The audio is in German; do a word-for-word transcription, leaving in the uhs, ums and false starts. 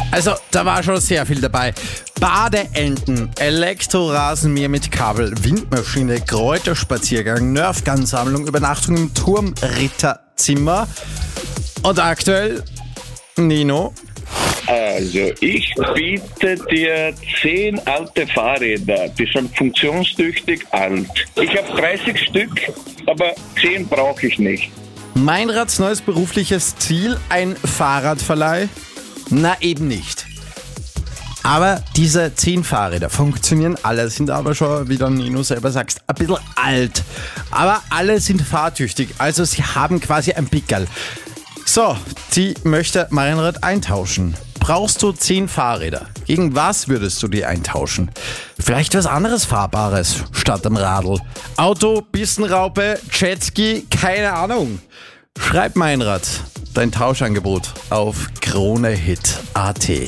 Also, da war schon sehr viel dabei. Badeenten, Elektrorasenmäher mit Kabel, Windmaschine, Kräuterspaziergang, Nerfgun-Sammlung, Übernachtung im Turmritterzimmer. Und aktuell, Nino. Also, ich biete dir zehn alte Fahrräder, die sind funktionstüchtig alt. Ich habe dreißig Stück, aber zehn brauche ich nicht. Meinrads neues berufliches Ziel, ein Fahrradverleih? Na eben nicht. Aber diese zehn Fahrräder funktionieren alle, sind aber schon, wie der Nino selber sagt, ein bisschen alt. Aber alle sind fahrtüchtig, also sie haben quasi ein Pickerl. So, die möchte Meinrad eintauschen. Brauchst du zehn Fahrräder? Gegen was würdest du die eintauschen? Vielleicht was anderes Fahrbares statt am Radl. Auto, Bissenraupe, Jetski, keine Ahnung. Schreib Meinrad dein Tauschangebot auf kronehit punkt at.